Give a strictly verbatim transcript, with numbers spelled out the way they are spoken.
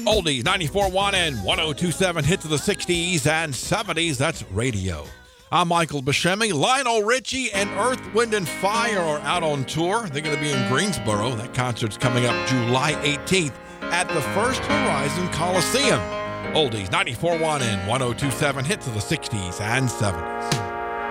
Oldies ninety-four point one and one oh two point seven hits of the sixties and seventies. That's radio. I'm Michael Buscemi. Lionel Richie and Earth, Wind and Fire are out on tour. They're going to be in Greensboro. That concert's coming up July eighteenth at the First Horizon Coliseum. Oldies ninety-four point one and one oh two point seven hits of the sixties and seventies.